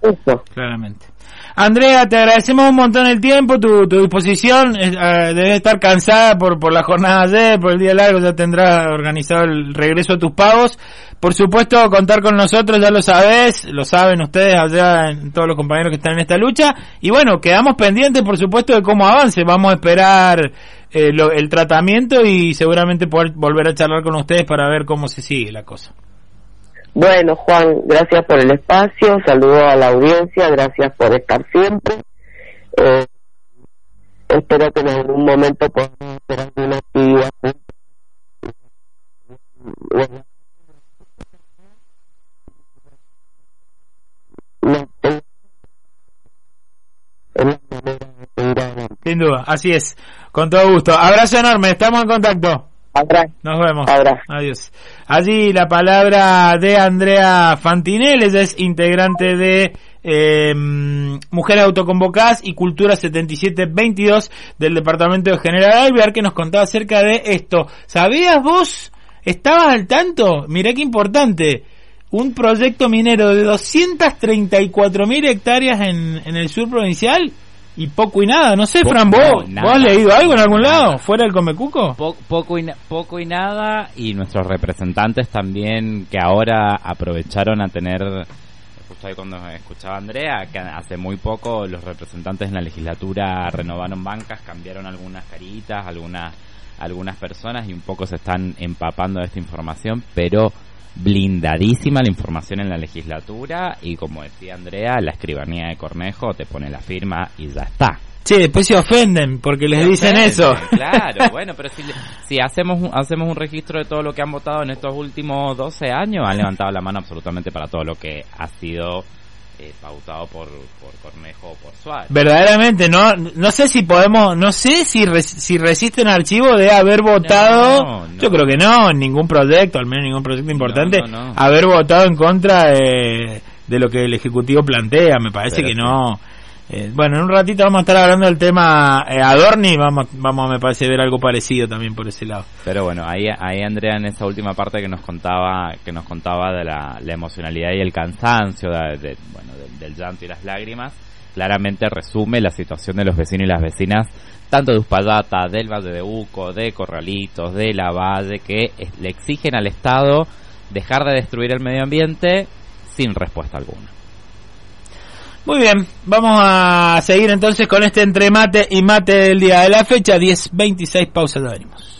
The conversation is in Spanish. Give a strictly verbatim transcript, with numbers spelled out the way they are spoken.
eso. Claramente. Andrea, te agradecemos un montón el tiempo, tu, tu disposición, eh, debes estar cansada por, por la jornada de ayer, por el día largo, ya tendrás organizado el regreso a tus pagos. Por supuesto, contar con nosotros, ya lo sabés, lo saben ustedes allá, en todos los compañeros que están en esta lucha. Y bueno, quedamos pendientes, por supuesto, de cómo avance. Vamos a esperar eh, lo, el tratamiento y seguramente poder volver a charlar con ustedes para ver cómo se sigue la cosa. Bueno, Juan, gracias por el espacio, saludo a la audiencia, gracias por estar siempre. Eh, espero que en algún momento podamos hacer alguna actividad juntos. Bueno, no tengo la manera de seguir adelante. Sin duda, así es, con todo gusto. Abrazo enorme, estamos en contacto. Abrazo. Nos vemos. Abrazo. Adiós. Allí la palabra de Andrea Fantinel, ella es integrante de eh, Mujeres Autoconvocadas y Cultura setenta y siete veintidós del departamento de General Alvear, que nos contaba acerca de esto. ¿Sabías vos? ¿Estabas al tanto? Mirá qué importante. Un proyecto minero de doscientas treinta y cuatro mil hectáreas en, en el sur provincial. Y poco y nada, no sé, Fran, ¿vos, no, nada, ¿vos has leído algo en algún nada. lado? ¿Fuera del Comecuco? Po, poco, y na, poco y nada, y nuestros representantes también, que ahora aprovecharon a tener, justo ahí cuando escuchaba a Andrea, que hace muy poco los representantes en la legislatura renovaron bancas, cambiaron algunas caritas, algunas, algunas personas, y un poco se están empapando de esta información, pero blindadísima la información en la legislatura, y como decía Andrea, la escribanía de Cornejo te pone la firma y ya está. Che, después se ofenden porque les se dicen ofenden, eso. Claro, bueno, pero si, si hacemos un, hacemos un registro de todo lo que han votado en estos últimos doce años, han levantado la mano absolutamente para todo lo que ha sido eh, pautado por, por Cornejo o por Suárez. Verdaderamente, no no sé si podemos, no sé si res, si resisten archivo de haber votado, no, no. Yo creo que no, en ningún proyecto, al menos ningún proyecto importante, no, no, no. haber votado en contra de, de lo que el Ejecutivo plantea, me parece Pero que sí. no. Eh, bueno, en un ratito vamos a estar hablando del tema eh, Adorni, vamos, vamos me parece ver algo parecido también por ese lado. Pero bueno, ahí, ahí Andrea en esa última parte que nos contaba, que nos contaba de la, la emocionalidad y el cansancio, de, de, bueno, de, del llanto y las lágrimas, claramente resume la situación de los vecinos y las vecinas, tanto de Uspallata, del Valle de Uco, de Corralitos, de La Valle, que es, le exigen al Estado dejar de destruir el medio ambiente sin respuesta alguna. Muy bien, vamos a seguir entonces con este entre mate y mate del día de la fecha, diez veintiséis, pausa, ya venimos.